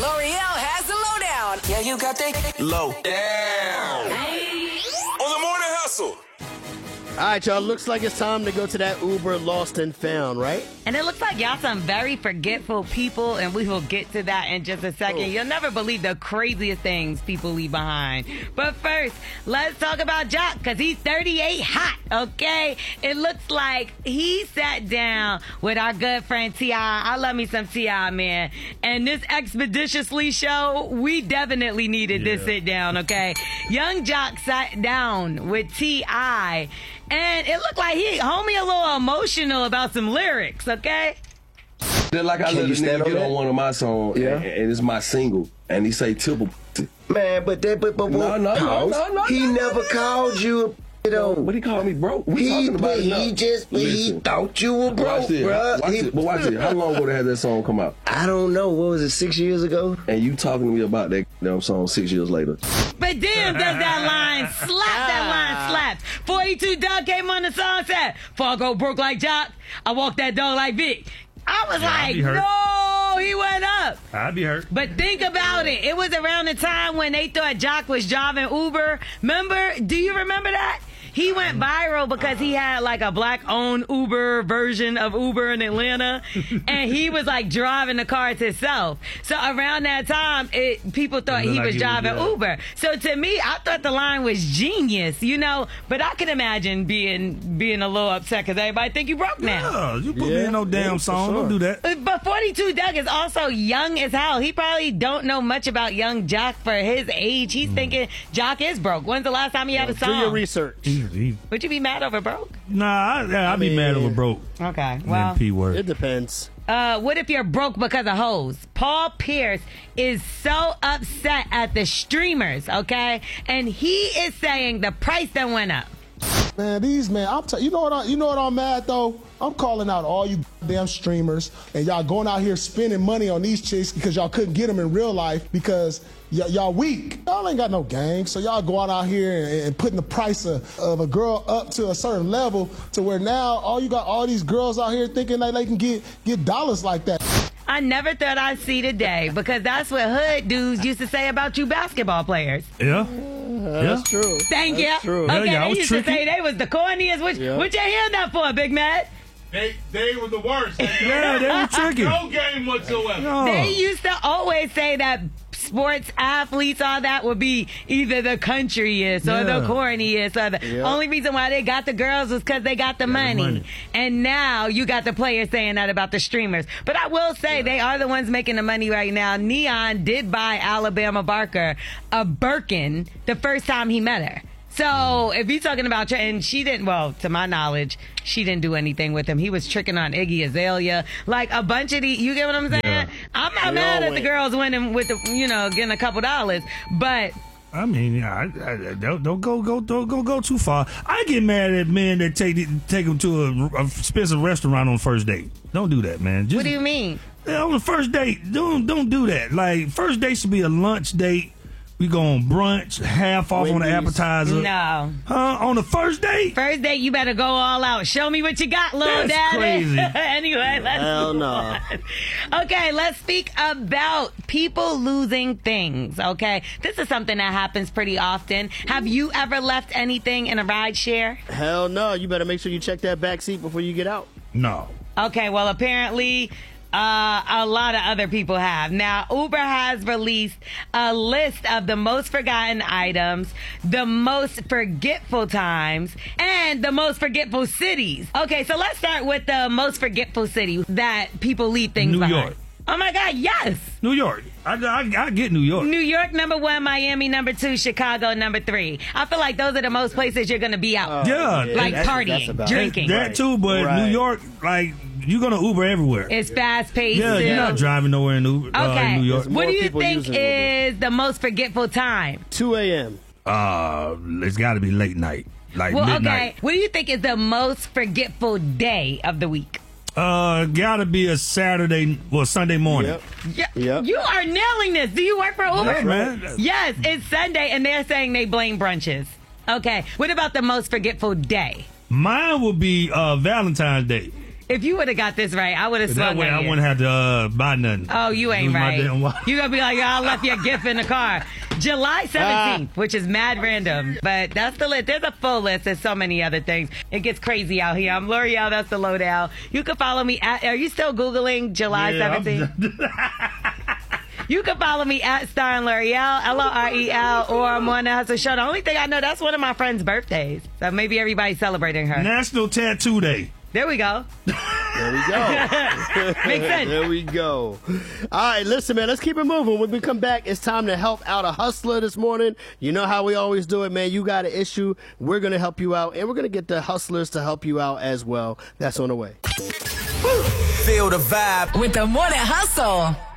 L'Oreal has the lowdown. Yeah, you got that low down. On the morning hustle. All right, y'all. Looks like it's time to go to that Uber lost and found, right? And it looks like y'all some very forgetful people, and we will get to that in just a second. Oh. You'll never believe the craziest things people leave behind. But first, let's talk about Jock, because he's 38 hot, okay? It looks like he sat down with our good friend T.I. I love me some T.I., man. And this Expeditiously show, we definitely needed this sit down, okay? Young Jock sat down with T.I., and it looked like homie a little emotional about some lyrics, okay? Just like I let this nigga get on one of my songs, and it's my single, and he say tipple. Man, but No. He never called you. But he called me broke. We talking about it now. He thought you were broke, bro. Watch it. How long ago had that song come out? I don't know. What was it, 6 years ago? And you talking to me about that damn song 6 years later. But damn, does that line slap? That line slaps. 42 Doug came on the song, said, "Before I go broke like Jock, I walk that dog like Vic." I was like, no, he went up. I'd be hurt. But think about it. It was around the time when they thought Jock was driving Uber. Remember? Do you remember that? He went viral because he had like a black-owned Uber version of Uber in Atlanta, and he was like driving the cars himself. So around that time, people thought he was driving Uber. So to me, I thought the line was genius, you know. But I can imagine being a little upset because everybody think you broke now. Yeah, you put me in no damn song. Don't do that. But 42 Doug is also young as hell. He probably don't know much about young Jock for his age. He's thinking Jock is broke. When's the last time he had a song? Do your research. Would you be mad over broke? Nah, I'd be mad over broke. Okay, well, P word. It depends. What if you're broke because of hoes? Paul Pierce is so upset at the streamers, okay? And he is saying the price that went up. Man, you know what I'm mad though? I'm calling out all you damn streamers, and y'all going out here spending money on these chicks because y'all couldn't get them in real life because y'all weak. Y'all ain't got no gang, so y'all going out here and putting the price of a girl up to a certain level to where now you got all these girls out here thinking that they can get dollars like that. I never thought I'd see the day because that's what hood dudes used to say about you basketball players. Yeah. That's true. Thank you. True. Okay, Yeah, they used to say they was the corniest. What your hand up for, Big Matt? They were the worst. Yeah, they were tricky. No game whatsoever. No. They used to always say that sports athletes, all that would be either the countryest or the corniest. Or the only reason why they got the girls was because they got the money. And now you got the players saying that about the streamers. But I will say they are the ones making the money right now. Neon did buy Alabama Barker a Birkin the first time he met her. So if you're talking about, and she didn't, well, to my knowledge, she didn't do anything with him. He was tricking on Iggy Azalea. Like a bunch of you get what I'm saying? Yeah. I'm not mad at the girls winning with the, getting a couple dollars, but. I mean, don't go too far. I get mad at men that take them to a expensive restaurant on the first date. Don't do that, man. What do you mean? On the first date, don't do that. Like, first date should be a lunch date. We go on brunch, half off on the appetizer. No. On the first date? First date, you better go all out. Show me what you got, little daddy. Crazy. Anyway, let's move on. Okay, let's speak about people losing things, okay? This is something that happens pretty often. Have you ever left anything in a ride share? Hell no. You better make sure you check that back seat before you get out. No. Okay, well, apparently a lot of other people have. Now, Uber has released a list of the most forgotten items, the most forgetful times, and the most forgetful cities. Okay, so let's start with the most forgetful city that people leave things behind. New York. Oh my God, yes. New York. I get New York. New York, number 1, Miami, number 2, Chicago, number 3. I feel like those are the most places you're going to be out. Yeah. Partying, drinking. That too, but New York, like, you're going to Uber everywhere. It's fast-paced. Yeah, you're not driving nowhere in New York. What do you think is the most forgetful time? 2 a.m. It's got to be late night, like midnight. Okay. What do you think is the most forgetful day of the week? Gotta be a Saturday or Sunday morning. Yep. You are nailing this. Do you work for Uber? Yeah, man. Yes, it's Sunday, and they're saying they blame brunches. Okay. What about the most forgetful day? Mine would be Valentine's Day. If you would have got this right, I would have That swung way at I you. wouldn't have to buy nothing. Oh, you ain't Lose my right. damn wallet. You gonna be like, I left your gift in the car. July 17th, which is mad random, but that's the list. There's a full list. There's so many other things. It gets crazy out here. I'm L'Oreal. That's the lowdown. You can follow me at. Are you still Googling July 17th? You can follow me at Star and L'Oreal, L-O-R-E-L, or Morning Hustle Show. The only thing I know, that's one of my friend's birthdays. So maybe everybody's celebrating her. National Tattoo Day. There we go. There we go. Makes sense. There we go. All right, listen, man, let's keep it moving. When we come back, it's time to help out a hustler this morning. You know how we always do it, man. You got an issue, we're going to help you out, and we're going to get the hustlers to help you out as well. That's on the way. Feel the vibe With the Morning Hustle.